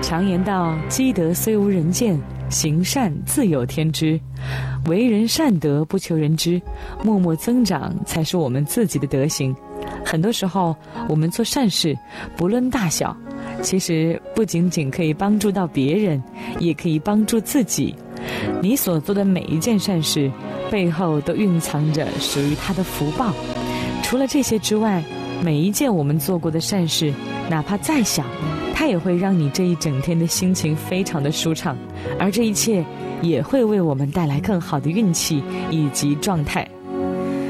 常言道，积德虽无人见，行善自有天知。为人善德不求人知，默默增长才是我们自己的德行。很多时候我们做善事不论大小，其实不仅仅可以帮助到别人，也可以帮助自己。你所做的每一件善事背后都蕴藏着属于他的福报。除了这些之外，每一件我们做过的善事，哪怕再小，它也会让你这一整天的心情非常的舒畅，而这一切也会为我们带来更好的运气以及状态。